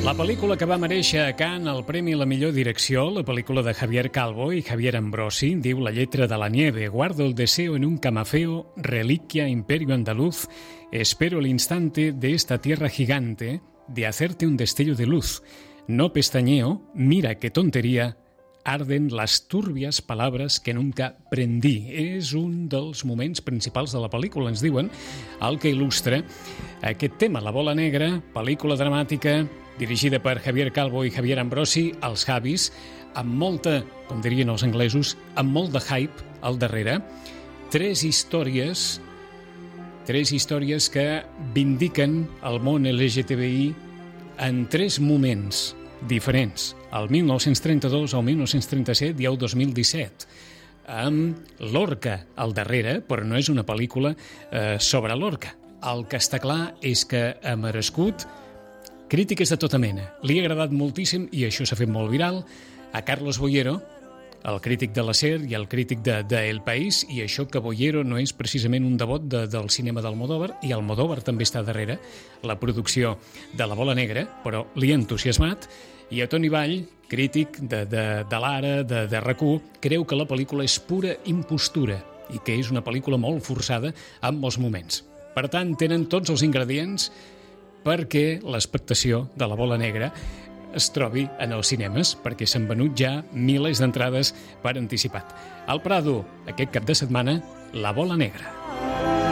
La pel·lícula que va merèixer a Cannes el premi a la millor direcció, la pel·lícula de Javier Calvo i Javier Ambrosi, diu La letra de la nieve, guardo el deseo en un camafeo, reliquia imperio andaluz, espero el instante de esta tierra gigante de hacerte un destello de luz. No pestañeo, mira qué tontería, arden les túrbies palabres que nunca prendí. És un dels moments principals de la pel·lícula, ens diuen, el que il·lustra aquest tema, La bola negra, pel·lícula dramàtica, dirigida per Javier Calvo i Javier Ambrosi, els Javis, amb molta, com dirien els anglesos, amb molt de hype al darrere. Tres històries que vindiquen el món LGTBI en tres moments diferents, el 1932, el 1937 i el 2017, amb Lorca al darrere, però no és una pel·lícula sobre Lorca. El que està clar és que ha merescut crítiques de tota mena. Li ha agradat moltíssim, i això s'ha fet molt viral, a Carlos Boyero, el crític de la SER i el crític de El País, i això que Boyero no és precisament un devot del cinema d'Almodóvar, i Almodóvar també està darrere la producció de La bola negra, però li ha entusiasmat, i a Toni Vall, crític de l'Ara, de RAC1, creu que la pel·lícula és pura impostura i que és una pel·lícula molt forçada en molts moments. Per tant, tenen tots els ingredients perquè l'expectació de La bola negra es trobi en els cinemes, perquè s'han venut ja milers d'entrades per anticipat. Al Prado, aquest cap de setmana, La bola negra.